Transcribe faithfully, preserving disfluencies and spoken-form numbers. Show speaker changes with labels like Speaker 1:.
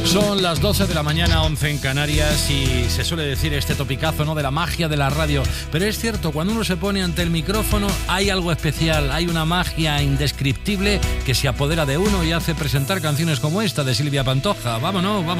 Speaker 1: Son las doce de la mañana, once en Canarias, y se suele decir este topicazo, ¿no?, de la magia de la radio. Pero es cierto, cuando uno se pone ante el micrófono hay algo especial, hay una magia indescriptible que se apodera de uno y hace presentar canciones como esta de Silvia Pantoja. Vámonos, vámonos.